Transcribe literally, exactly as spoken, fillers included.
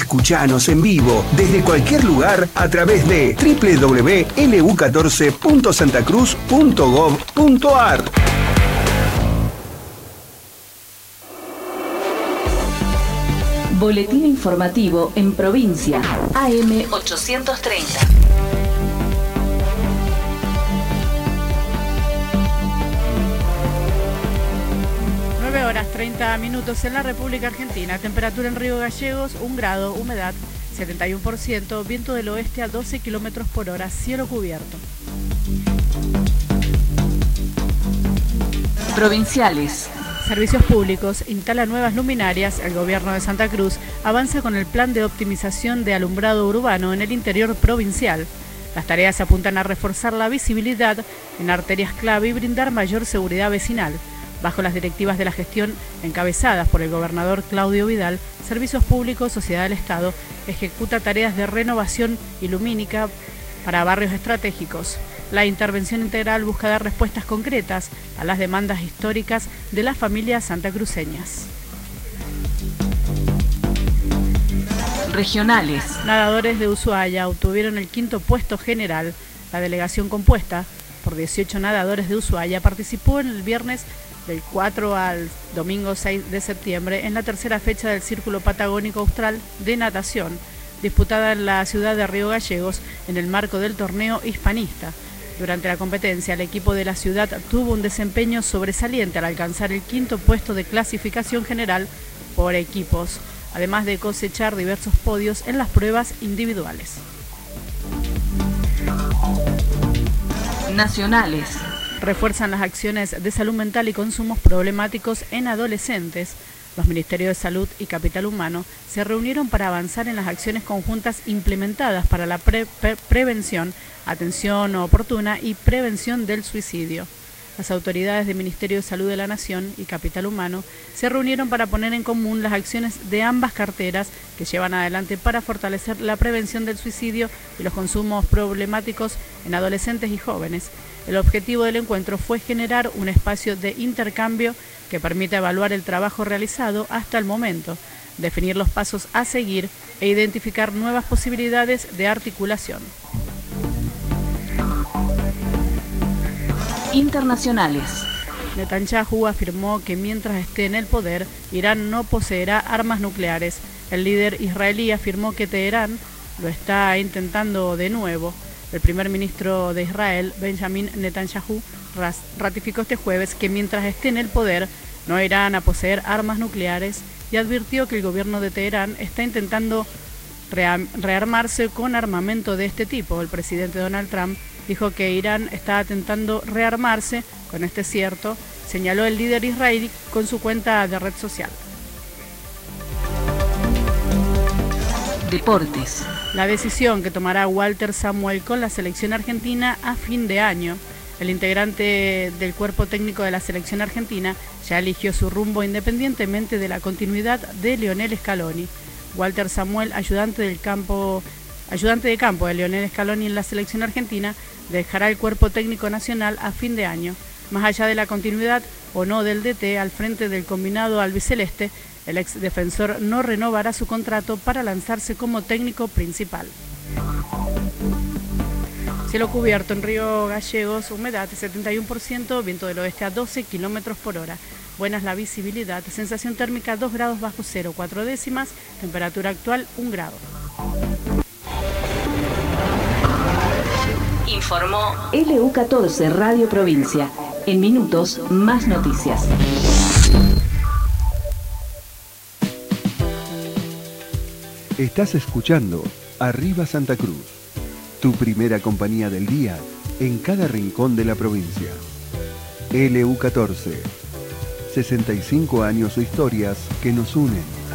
Escuchanos en vivo desde cualquier lugar a través de doble u doble u doble u punto ele u catorce punto santa cruz punto gov punto ar. Boletín informativo en provincia, A M ochocientos treinta. nueve horas treinta minutos en la República Argentina. Temperatura en Río Gallegos, un grado, humedad setenta y uno por ciento, viento del oeste a doce kilómetros por hora, cielo cubierto. Provinciales. Servicios Públicos instala nuevas luminarias. El gobierno de Santa Cruz avanza con el plan de optimización de alumbrado urbano en el interior provincial. Las tareas apuntan a reforzar la visibilidad en arterias clave y brindar mayor seguridad vecinal. Bajo las directivas de la gestión encabezadas por el gobernador Claudio Vidal, Servicios Públicos, Sociedad del Estado, ejecuta tareas de renovación ilumínica para barrios estratégicos. La intervención integral busca dar respuestas concretas a las demandas históricas de las familias santacruceñas. Regionales. Nadadores de Ushuaia obtuvieron el quinto puesto general. La delegación, compuesta por dieciocho nadadores de Ushuaia, participó el viernes del cuatro al domingo seis de septiembre en la tercera fecha del Círculo Patagónico Austral de Natación, disputada en la ciudad de Río Gallegos en el marco del torneo hispanista. Durante la competencia, el equipo de la ciudad tuvo un desempeño sobresaliente al alcanzar el quinto puesto de clasificación general por equipos, además de cosechar diversos podios en las pruebas individuales. Nacionales. Refuerzan las acciones de salud mental y consumos problemáticos en adolescentes. Los Ministerios de Salud y Capital Humano se reunieron para avanzar en las acciones conjuntas implementadas para la pre pre prevención, atención oportuna y prevención del suicidio. Las autoridades del Ministerio de Salud de la Nación y Capital Humano se reunieron para poner en común las acciones de ambas carteras que llevan adelante para fortalecer la prevención del suicidio y los consumos problemáticos en adolescentes y jóvenes. El objetivo del encuentro fue generar un espacio de intercambio que permita evaluar el trabajo realizado hasta el momento, definir los pasos a seguir e identificar nuevas posibilidades de articulación. Internacionales. Netanyahu afirmó que mientras esté en el poder, Irán no poseerá armas nucleares. El líder israelí afirmó que Teherán lo está intentando de nuevo. El primer ministro de Israel, Benjamin Netanyahu, ratificó este jueves que mientras esté en el poder, no irán a poseer armas nucleares y advirtió que el gobierno de Teherán está intentando rearmarse con armamento de este tipo. El presidente Donald Trump dijo que Irán está intentando rearmarse con este cierto, señaló el líder israelí con su cuenta de red social. Deportes. La decisión que tomará Walter Samuel con la selección argentina a fin de año. El integrante del cuerpo técnico de la selección argentina ya eligió su rumbo independientemente de la continuidad de Lionel Scaloni. Walter Samuel, ayudante del campo, ayudante de campo de Lionel Scaloni en la selección argentina, dejará el cuerpo técnico nacional a fin de año. Más allá de la continuidad o no del D T al frente del combinado albiceleste, el ex defensor no renovará su contrato para lanzarse como técnico principal. Cielo cubierto en Río Gallegos, humedad setenta y uno por ciento, viento del oeste a doce kilómetros por hora. Buena es la visibilidad, sensación térmica dos grados bajo cero, cuatro décimas, temperatura actual un grado. Informó L U catorce Radio Provincia. En minutos, más noticias. Estás escuchando Arriba Santa Cruz, tu primera compañía del día en cada rincón de la provincia. L U catorce, sesenta y cinco años o historias que nos unen.